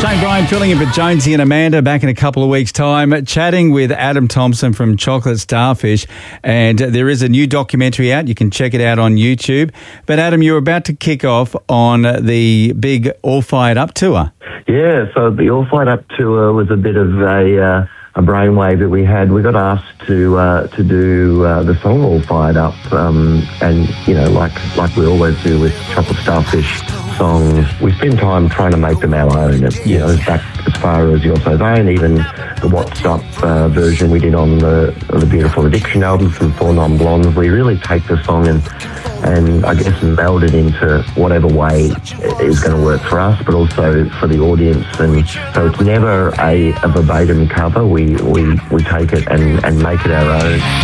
St. Brian filling in for Jonesy and Amanda back in a couple of weeks' time, chatting with Adam Thompson from Chocolate Starfish. And there is a new documentary out. You can check it out on YouTube. But Adam, you're about to kick off on the big All Fired Up tour. Yeah, so the All Fired Up tour was a bit of a brainwave that we had. We got asked to do the song All Fired Up, and you know, like we always do with Chocolate Starfish songs, we spend time trying to make them our own. You know, back as far as You're So Vain, even the What's Up version we did on the Beautiful Addiction album from Four Non Blondes. We really take the song and I guess meld it into whatever way is going to work for us, but also for the audience. And so it's never a verbatim cover. We take it and make it our own.